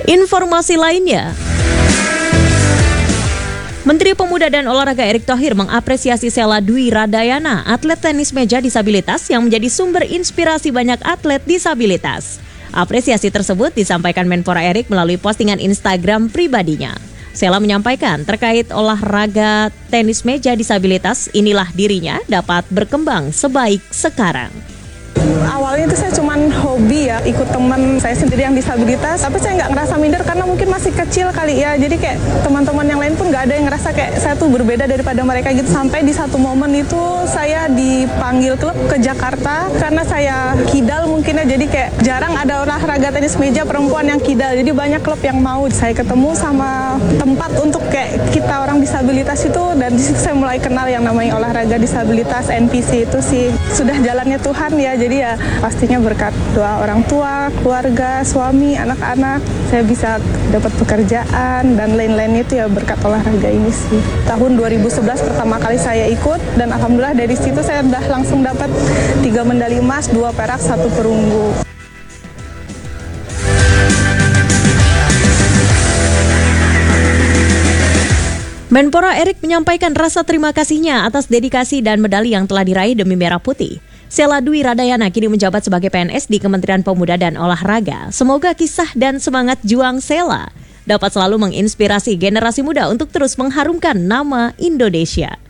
Informasi lainnya, Menteri Pemuda dan Olahraga Erick Thohir mengapresiasi Sela Dwi Radayana, atlet tenis meja disabilitas yang menjadi sumber inspirasi banyak atlet disabilitas. Apresiasi tersebut disampaikan Menpora Erick melalui postingan Instagram pribadinya. Sela menyampaikan terkait olahraga tenis meja disabilitas, inilah dirinya dapat berkembang sebaik sekarang. Awalnya itu saya cuman hobi ya, ikut teman saya sendiri yang disabilitas, tapi saya nggak ngerasa minder karena mungkin masih kecil kali ya, jadi kayak teman-teman yang lain pun nggak ada yang ngerasa kayak saya tuh berbeda daripada mereka gitu. Sampai di satu momen itu saya dipanggil klub ke Jakarta karena saya kidal mungkin ya, jadi kayak jarang ada olahraga tenis meja perempuan yang kidal, jadi banyak klub yang mau. Saya ketemu sama tempat untuk kayak kita orang disabilitas itu, dan di situ saya mulai kenal yang namanya olahraga disabilitas NPC itu sih. Sudah jalannya Tuhan ya, jadi ya pastinya berkat doa orang tua, keluarga, suami, anak-anak, saya bisa dapat pekerjaan dan lain-lain itu ya berkat olahraga ini sih. Tahun 2011 pertama kali saya ikut, dan alhamdulillah dari situ saya udah langsung dapat 3 medali emas, 2 perak, 1 perunggu. Menpora Erick menyampaikan rasa terima kasihnya atas dedikasi dan medali yang telah diraih demi Merah Putih. Sela Dwi Radayana kini menjabat sebagai PNS di Kementerian Pemuda dan Olahraga. Semoga kisah dan semangat juang Sela dapat selalu menginspirasi generasi muda untuk terus mengharumkan nama Indonesia.